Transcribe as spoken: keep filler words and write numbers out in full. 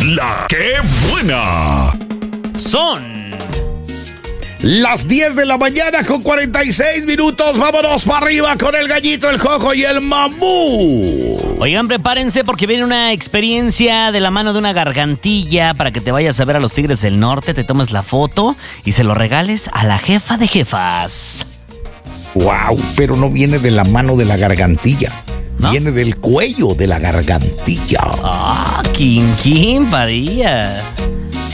la que buena. Son las diez de la mañana con cuarenta y seis minutos. Vámonos para arriba con el Gallito, el Jojo y el Mamú. Oigan, prepárense porque viene una experiencia de la mano de una gargantilla para que te vayas a ver a los Tigres del Norte, te tomes la foto y se lo regales a la jefa de jefas. Wow, pero no viene de la mano de la gargantilla, ¿no? Viene del cuello de la gargantilla. Ah, Quinquín Padilla.